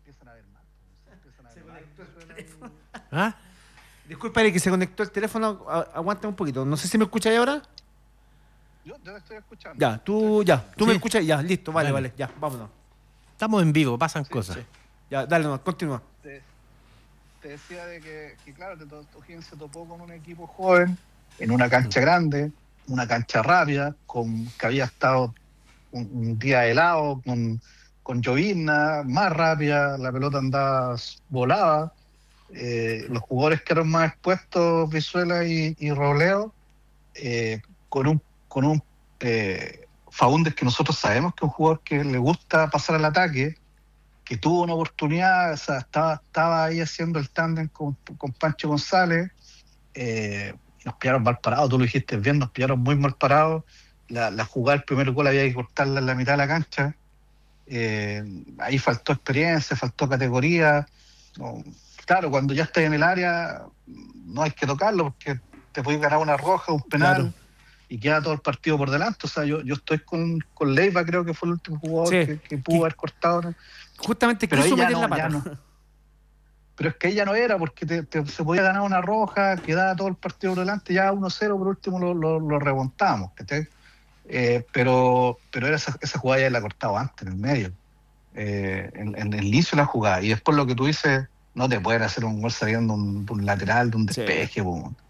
Speaker 1: ¿Ah?
Speaker 2: Disculpa, Eric, que se conectó el teléfono. A- aguanta un poquito. No sé si me escucháis ahora.
Speaker 3: Yo, yo estoy escuchando.
Speaker 2: Ya, tú, ya. Tú me
Speaker 1: Sí.
Speaker 2: escuchas, ya, listo, vale,
Speaker 1: Dale.
Speaker 2: vale, ya, vámonos.
Speaker 1: Estamos en vivo, pasan cosas.
Speaker 2: Sí. Ya, dale nomás, continúa.
Speaker 3: Te, te decía de que, que claro, te to- O'Higgins se topó con un equipo joven, en una cancha grande, una cancha rápida, con que había estado un, un día helado, con, con llovizna, más rápida, la pelota andaba volada. Eh, los jugadores que eran más expuestos, Brizuela y, y Robledo, eh, con un con un eh, Faúndez, que nosotros sabemos que es un jugador que le gusta pasar al ataque, que tuvo una oportunidad, o sea, estaba, estaba ahí haciendo el tándem con, con Pancho González, eh, nos pillaron mal parados, tú lo dijiste bien, nos pillaron muy mal parados, la, la jugada, el primer gol había que cortarla en la mitad de la cancha, eh, ahí faltó experiencia, faltó categoría, no, claro, cuando ya estás en el área no hay que tocarlo porque te puedes ganar una roja, un penal, claro, y queda todo el partido por delante. O sea, yo, yo estoy con, con Leiva, creo que fue el último jugador sí, que, que pudo que, haber cortado, ¿no?
Speaker 2: Justamente pero quiso meter
Speaker 3: no,
Speaker 2: la pata.
Speaker 3: No. Pero es que ella no era, porque te, te, se podía ganar una roja, quedaba todo el partido por delante, ya uno cero, por último lo, lo, lo remontamos. Eh, pero pero era esa, esa jugada ya la cortaba antes, en el medio, eh, en, en el inicio de la jugada. Y después lo que tú dices, no te pueden hacer un gol saliendo de un, de un lateral, de un despeje. Sí.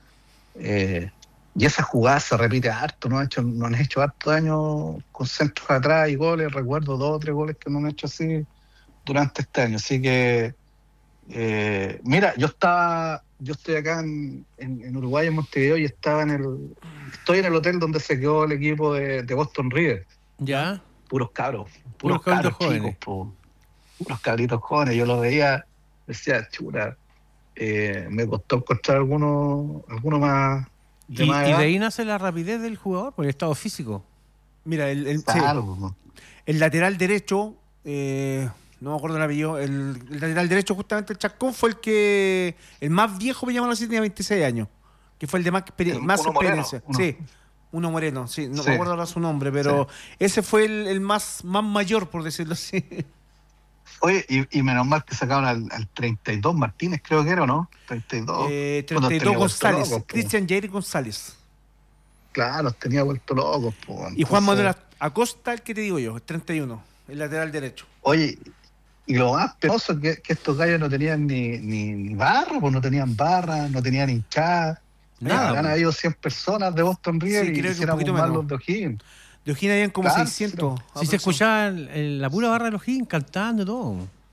Speaker 3: Eh, y esa jugada se repite harto, ¿no? Han hecho, no han hecho harto daño con centros atrás y goles. Recuerdo dos o tres goles que no han hecho así durante este año. Así que, eh, mira, yo estaba, yo estoy acá en, en, en Uruguay, en Montevideo, y estaba en el, estoy en el hotel donde se quedó el equipo de, de Boston River.
Speaker 1: Ya.
Speaker 3: Puros cabros,
Speaker 1: puros, puros cabros jóvenes.
Speaker 3: Chicos, po, puros cabritos jóvenes. Yo los veía, decía, chura, eh, me costó encontrar alguno, alguno más.
Speaker 1: De y, más y de ahí nace la rapidez del jugador por el estado físico.
Speaker 2: Mira, el, el,
Speaker 3: claro,
Speaker 2: sí, el lateral derecho, eh, no me acuerdo el apellido, el, el lateral derecho, justamente el Chascón, fue el que el más viejo, me llaman así, tenía veintiséis años, que fue el de más, experi- más experiencia. Moreno, sí, uno moreno, sí, no sí. me acuerdo ahora su nombre, pero sí. ese fue el, el más, más mayor, por decirlo así.
Speaker 3: Oye, y, y menos mal que sacaron al, al treinta y dos Martínez, creo que era, ¿no? treinta y dos.
Speaker 2: Eh, treinta y dos González, Cristian Jair González.
Speaker 3: Claro, tenía vuelto locos. Po.
Speaker 2: Entonces, y Juan Manuel Acosta, el que te digo yo, el treinta y uno, el lateral derecho.
Speaker 3: Oye, y lo más penoso es que, que estos gallos no tenían ni, ni, ni barra, pues no tenían barra, no tenían hinchada. Nada. Han habido cien personas de Boston River sí, y hiciéramos más los de O'Higgins.
Speaker 2: De O'Higgins habían como claro, seiscientos.
Speaker 1: Si se escuchaba en la pura barra de los O'Higgins cantando y todo.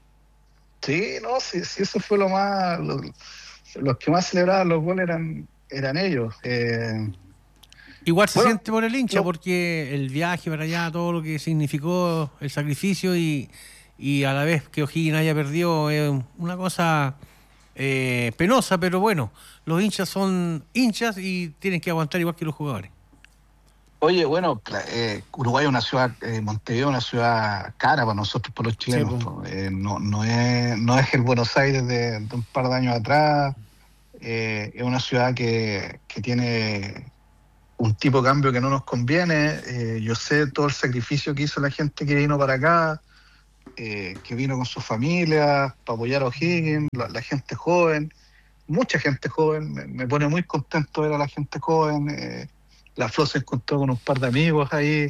Speaker 3: Sí, no, sí, sí, eso fue lo más. Lo, los que más celebraban los goles eran, eran ellos. Eh,
Speaker 1: Igual se bueno, siente por el hincha, no, porque el viaje para allá, todo lo que significó el sacrificio y, y a la vez que O'Higgins haya perdido, es eh, una cosa eh, penosa, pero bueno, los hinchas son hinchas y tienen que aguantar igual que los jugadores.
Speaker 3: Oye, bueno, eh, Uruguay es una ciudad, eh, Montevideo es una ciudad cara para nosotros, para los chilenos. Sí, pues. eh, no, no, es, no es el Buenos Aires de, de un par de años atrás. Eh, es una ciudad que, que tiene un tipo de cambio que no nos conviene. Eh, yo sé todo el sacrificio que hizo la gente que vino para acá, eh, que vino con sus familias para apoyar a O'Higgins, la, la gente joven, mucha gente joven. Me, me pone muy contento ver a la gente joven. Eh, La Flo se encontró con un par de amigos ahí.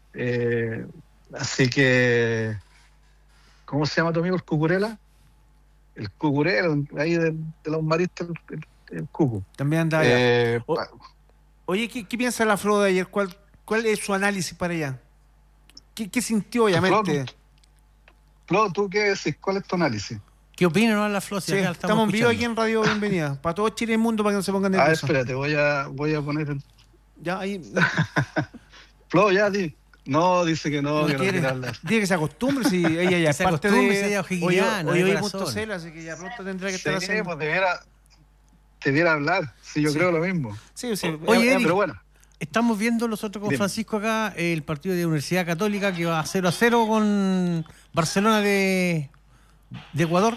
Speaker 3: Eh, así que, ¿cómo se llama tu amigo? ¿El Cucurela? El Cucurela, ahí de, de los maristas, el, el, el Cucu.
Speaker 2: También anda allá. Eh, o, oye, ¿qué, ¿qué piensa la Flo de ayer? ¿Cuál, ¿Cuál es su análisis para ella? ¿Qué, qué sintió, obviamente?
Speaker 3: Flo, Flo, ¿tú qué decís? ¿Cuál es tu análisis?
Speaker 1: ¿Qué opinan no, la Flo? Si
Speaker 2: sí, estamos, estamos en vivo aquí en Radio Bienvenida. Para todo Chile y el mundo, para que no se pongan nerviosos.
Speaker 3: Ah, espérate, voy a, voy a poner el...
Speaker 2: Ya, ahí.
Speaker 3: Flo, ya, di. No, dice que no,
Speaker 2: no
Speaker 3: que
Speaker 2: quiere,
Speaker 3: no
Speaker 2: quiere Dice que se acostumbre, si ella ya es parte de...
Speaker 1: Hoy
Speaker 2: hoy punto cel, así que ya pronto tendrá que estar
Speaker 3: sí,
Speaker 2: haciendo...
Speaker 3: pues debiera, debiera hablar, sí, yo sí. creo lo mismo.
Speaker 2: Sí, sí.
Speaker 1: Oye,
Speaker 3: eh, pero bueno.
Speaker 1: Estamos viendo nosotros con Francisco acá el partido de Universidad Católica que va cero a cero con Barcelona de, de Ecuador.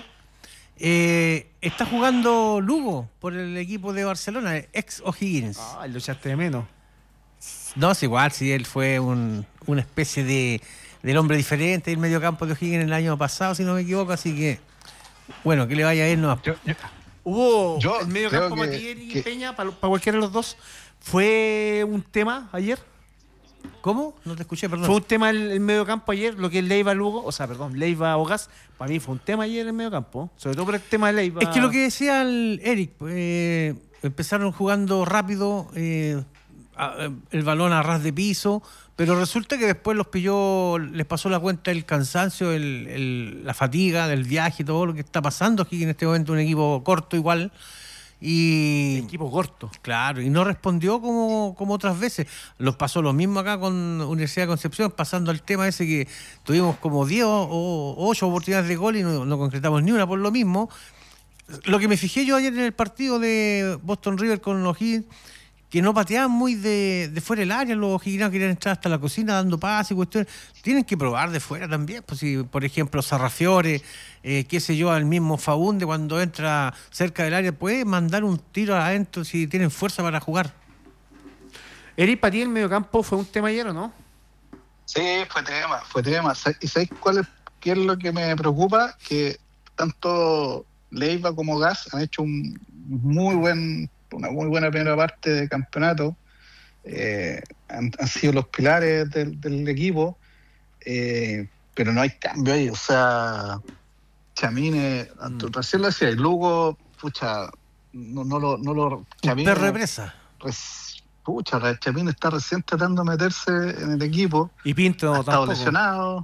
Speaker 1: Eh, está jugando Lugo por el equipo de Barcelona, ex O'Higgins.
Speaker 2: Ah, lo echaste de menos.
Speaker 1: No, es igual, si él fue un, una especie de del hombre diferente del mediocampo de O'Higgins el año pasado, si no me equivoco, así que bueno, que le vaya a él. No.
Speaker 2: Yo, yo, Hubo yo el mediocampo Matier y que... Peña, para, para cualquiera de los dos, ¿fue un tema ayer?
Speaker 1: ¿Cómo? No te escuché, perdón.
Speaker 2: Fue un tema el, el mediocampo ayer, lo que es Leiva Lugo, o sea, perdón, Leiva Ogas, para mí fue un tema ayer el mediocampo, sobre todo por el tema de Leiva.
Speaker 1: Es que lo que decía el Eric, eh, empezaron jugando rápido, eh, a, el balón a ras de piso, pero resulta que después los pilló, les pasó la cuenta el cansancio, el, el, la fatiga del viaje, todo lo que está pasando aquí en este momento, un equipo corto igual, y
Speaker 2: equipo corto.
Speaker 1: Claro, y no respondió como, como otras veces. Nos pasó lo mismo acá con Universidad de Concepción, pasando al tema ese que tuvimos como diez o ocho oportunidades de gol y no, no concretamos ni una por lo mismo. Lo que me fijé yo ayer en el partido de Boston River con los Higgins, que no pateaban muy de, de fuera del área, los Higgins querían entrar hasta la cocina dando pases y cuestiones. Tienen que probar de fuera también, pues si por ejemplo Sarrafiore, eh, qué sé yo, al mismo Faunde cuando entra cerca del área puede mandar un tiro adentro si tienen fuerza para jugar.
Speaker 2: Eric, para ti el mediocampo fue un tema ayer, ¿o no?
Speaker 3: Sí, fue tema, fue tema. ¿Y sabéis cuál es, qué es lo que me preocupa? Que tanto Leiva como Gas han hecho un muy buen una muy buena primera parte de campeonato, eh, han, han sido los pilares del, del equipo, eh, pero no hay cambio ahí, o sea, Chamine, mm. recién lo decía, y Lugo, pucha, no, no lo, no lo, Chamine,
Speaker 1: represa.
Speaker 3: Res, pucha, Chamine está recién tratando de meterse en el equipo,
Speaker 2: y Pinto
Speaker 3: ha estado
Speaker 2: tampoco.
Speaker 3: lesionado,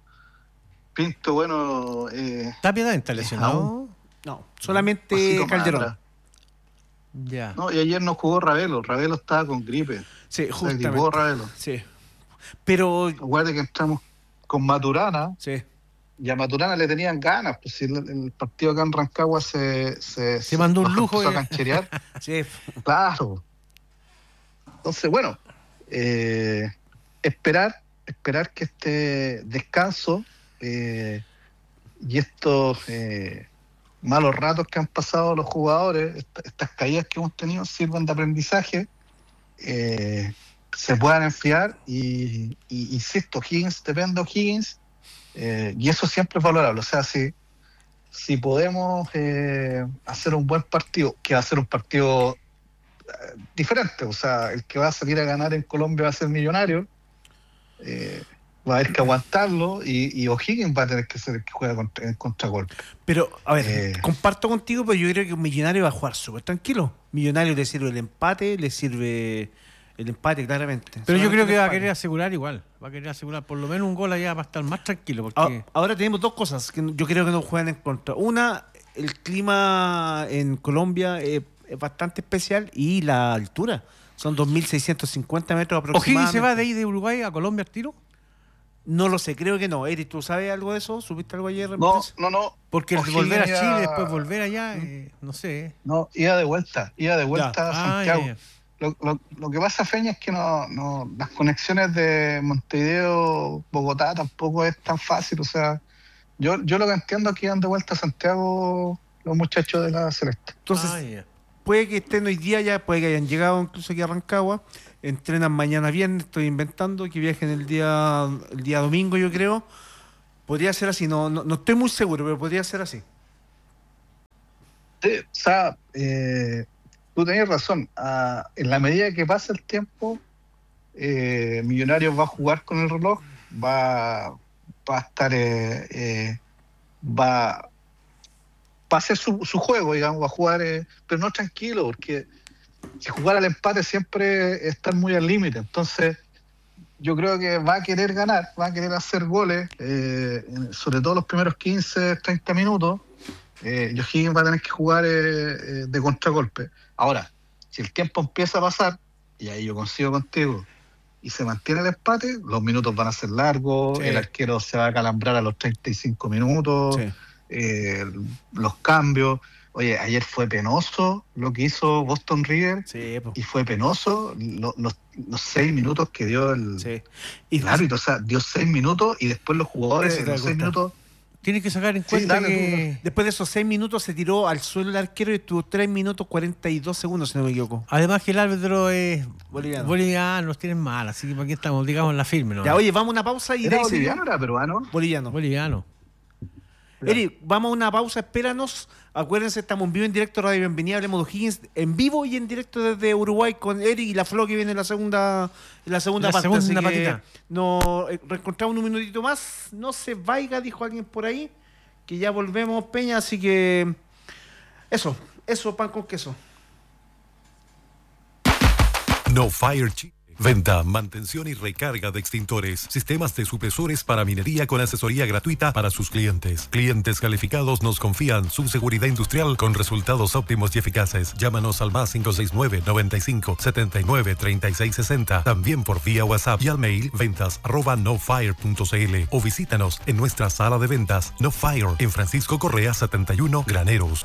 Speaker 3: Pinto, bueno, eh,
Speaker 1: Tapia también está lesionado.
Speaker 2: No, solamente Calderón.
Speaker 1: Ya.
Speaker 3: No, y ayer no jugó Ravelo, Ravelo estaba con gripe.
Speaker 2: Sí, justamente.
Speaker 3: Jugó Ravelo.
Speaker 2: Sí. Pero
Speaker 3: recuerde que entramos con Maturana.
Speaker 2: Sí.
Speaker 3: Y a Maturana le tenían ganas, pues si el, el partido acá en Rancagua se se,
Speaker 1: se, se mandó un lujo
Speaker 3: a cancherear.
Speaker 2: Sí.
Speaker 3: Claro. Entonces, bueno, eh, esperar, esperar que este descanso eh, y estos eh, malos ratos que han pasado los jugadores, esta, estas caídas que hemos tenido, sirvan de aprendizaje, eh, se puedan enfriar y, y insisto, Higgins, depende de Higgins, eh, y eso siempre es valorable. O sea, si, si podemos eh, hacer un buen partido, que va a ser un partido eh, diferente, o sea, el que va a salir a ganar en Colombia va a ser Millonario, eh, va a haber que aguantarlo y, y O'Higgins va a tener que ser el que juega contra, en contragolpe.
Speaker 2: Pero, a ver,
Speaker 3: eh,
Speaker 2: comparto contigo, pero yo creo que un Millonario va a jugar súper tranquilo. Millonario le sirve el empate, le sirve el empate claramente.
Speaker 1: Pero
Speaker 2: solamente
Speaker 1: yo creo que va a
Speaker 2: empate.
Speaker 1: querer asegurar igual, va a querer asegurar por lo menos un gol allá para estar más tranquilo. Porque...
Speaker 2: Ahora, ahora tenemos dos cosas que yo creo que no juegan en contra. Una, el clima en Colombia es, es bastante especial y la altura. Son dos mil seiscientos cincuenta metros aproximadamente.
Speaker 1: ¿O'Higgins se va de ahí de Uruguay a Colombia al tiro?
Speaker 2: No lo sé, creo que no. Eric, ¿tú sabes algo de eso? ¿Supiste algo ayer?
Speaker 3: No, no, no.
Speaker 1: Porque el
Speaker 3: O'Higgins
Speaker 1: volver a
Speaker 3: iba...
Speaker 1: Chile, después volver allá, eh, no sé.
Speaker 3: No, iba de vuelta, iba de vuelta
Speaker 1: ya.
Speaker 3: a Santiago.
Speaker 1: Ah, ya, ya.
Speaker 3: Lo, lo, lo que pasa, Feña, es que no, no las conexiones de Montevideo-Bogotá tampoco es tan fácil. O sea, yo, yo lo que entiendo es que iban de vuelta a Santiago los muchachos de la Celeste.
Speaker 2: Entonces,
Speaker 1: Ah, ya.
Speaker 2: puede que estén hoy día ya, puede que hayan llegado incluso aquí a Rancagua. Entrenan mañana viernes, estoy inventando, que viajen el día el día domingo, yo creo. Podría ser así, no, no, no estoy muy seguro, pero podría ser así.
Speaker 3: Sí, o sea, eh, tú tenías razón. Ah, en la medida que pasa el tiempo, eh, Millonarios va a jugar con el reloj, va, va a estar, eh, eh, va, va a hacer su, su juego, digamos, va a jugar, eh, pero no tranquilo, porque si jugar al empate siempre es estar muy al límite. Entonces, yo creo que va a querer ganar, va a querer hacer goles, eh, sobre todo los primeros quince, treinta minutos. Eh, O'Higgins va a tener que jugar eh, eh, de contragolpe. Ahora, si el tiempo empieza a pasar, y ahí yo coincido contigo, y se mantiene el empate, los minutos van a ser largos,
Speaker 2: Sí.
Speaker 3: el arquero se va a calambrar a los treinta y cinco minutos,
Speaker 2: Sí.
Speaker 3: eh, los cambios. Oye, ayer fue penoso lo que hizo Boston River,
Speaker 2: Sí, po.
Speaker 3: y fue penoso lo- los, los seis minutos que dio el,
Speaker 2: Sí. Y
Speaker 3: el árbitro. O sea, dio seis minutos y después los jugadores
Speaker 2: Eso
Speaker 3: en
Speaker 2: te
Speaker 3: los
Speaker 2: va a
Speaker 3: seis
Speaker 2: gustar.
Speaker 3: minutos...
Speaker 1: Tienes que sacar en
Speaker 3: Sí,
Speaker 1: cuenta
Speaker 3: dale,
Speaker 1: que...
Speaker 2: después de esos seis minutos se tiró al suelo el arquero y estuvo tres minutos cuarenta y dos segundos, si no me equivoco.
Speaker 1: Además que el árbitro es
Speaker 2: Boliviano.
Speaker 1: boliviano, nos tienen mal, así que aquí estamos, digamos, en la firme, ¿no?
Speaker 2: Ya, oye, vamos a una pausa y de
Speaker 3: ¿Era
Speaker 2: ahí
Speaker 3: boliviano
Speaker 2: seguimos.
Speaker 3: o era peruano?
Speaker 2: Boliviano.
Speaker 1: Boliviano.
Speaker 2: Eric, vamos a una pausa, espéranos. Acuérdense, estamos en vivo, en directo, Radio Bienvenida, hablemos de Higgins, en vivo y en directo desde Uruguay con Eric y la Flo que viene en la segunda, en la segunda
Speaker 1: La
Speaker 2: parte.
Speaker 1: segunda
Speaker 2: Así que
Speaker 1: patita.
Speaker 2: nos eh, reencontramos un minutito más. No se vaya, dijo alguien por ahí, que ya volvemos, Peña, así que eso, eso, pan con queso.
Speaker 5: No Fire Chile Venta, mantención y recarga de extintores. Sistemas de supresores para minería con asesoría gratuita para sus clientes. Clientes calificados nos confían su seguridad industrial con resultados óptimos y eficaces. Llámanos al más cinco seis nueve, noventa y cinco, setenta y nueve, treinta y seis sesenta. También por vía WhatsApp y al mail ventas arroba nofire punto cl o visítanos en nuestra sala de ventas No Fire en Francisco Correa setenta y uno Graneros.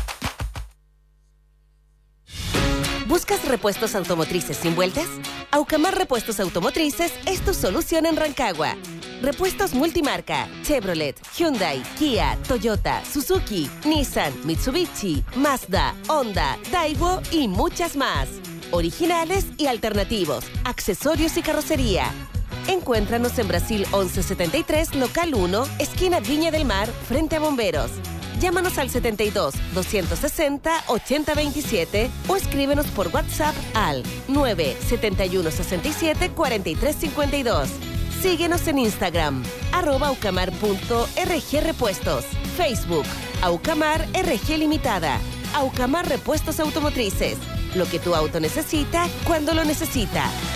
Speaker 6: ¿Buscas repuestos automotrices sin vueltas? Aucamar Repuestos Automotrices es tu solución en Rancagua. Repuestos multimarca, Chevrolet, Hyundai, Kia, Toyota, Suzuki, Nissan, Mitsubishi, Mazda, Honda, Daewoo y muchas más. Originales y alternativos, accesorios y carrocería. Encuéntranos en Brasil once setenta y tres, local uno, esquina Viña del Mar, frente a Bomberos. Llámanos al setenta y dos, doscientos sesenta, ochenta veintisiete o escríbenos por WhatsApp al nueve setenta y uno sesenta y siete, cuarenta y tres cincuenta y dos. Síguenos en Instagram, arroba aucamar punto rg repuestos. Facebook, Aucamar R G Limitada. Aucamar Repuestos Automotrices. Lo que tu auto necesita, cuando lo necesita.